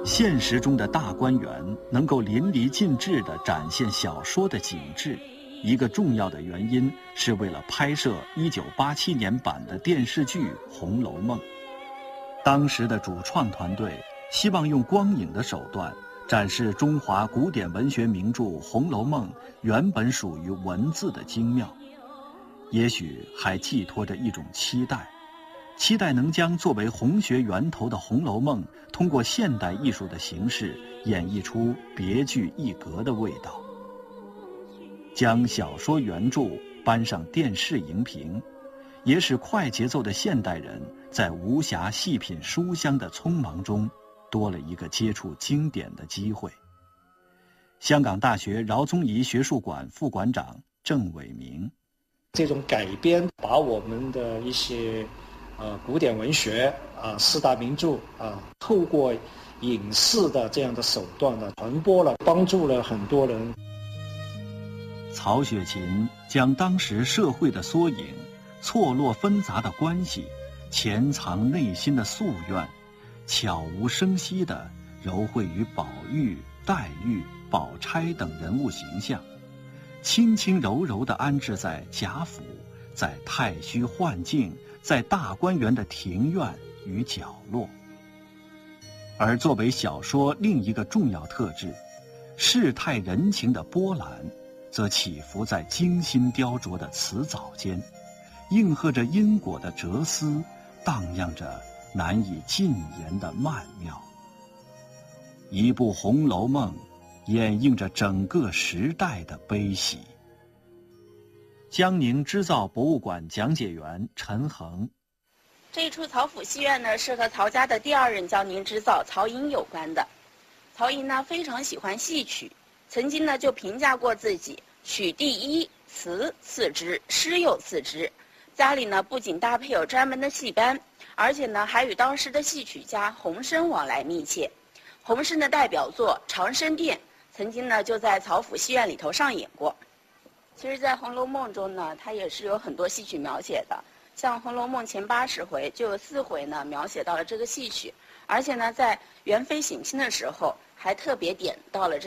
现实中的大观园能够淋漓尽致地展现小说的景致，一个重要的原因是为了拍摄1987年版的电视剧《红楼梦》。当时的主创团队希望用光影的手段展示中华古典文学名著《红楼梦》原本属于文字的精妙，也许还寄托着一种期待能将作为红学源头的《红楼梦》通过现代艺术的形式演绎出别具一格的味道。将小说原著搬上电视荧屏，也使快节奏的现代人在无暇细品书香的匆忙中多了一个接触经典的机会。香港大学饶宗颐学术馆副馆长郑伟明： 这种改编把我们的一些古典文学四大名著透过影视的这样的手段传播了，帮助了很多人。 曹雪芹将当时社会的缩影、错落纷杂的关系、潜藏内心的夙愿，悄无声息地糅绘于宝玉、黛玉、宝钗等人物形象，轻轻柔柔地安置在贾府，在太虚幻境，在大观园的庭院与角落。而作为小说另一个重要特质，世态人情的波澜则起伏在精心雕琢的词藻间，应和着因果的哲思，荡漾着难以尽言的曼妙。一部《红楼梦》掩映着整个时代的悲喜。江宁织造博物馆讲解员陈恒： 这一出曹府戏院呢，是和曹家的第二任江宁织造曹寅有关的。曹寅呢非常喜欢戏曲，曾经呢就评价过自己曲第一，词次之，诗又次之。家里呢不仅搭配有专门的戏班，而且呢还与当时的戏曲家洪升往来密切。洪升的代表作《长生殿》曾经呢就在曹府戏院里头上演过。其实在《红楼梦》中呢，它也是有很多戏曲描写的，像《红楼梦》前80回就有4回呢描写到了这个戏曲，而且呢在元妃省亲的时候还特别点到了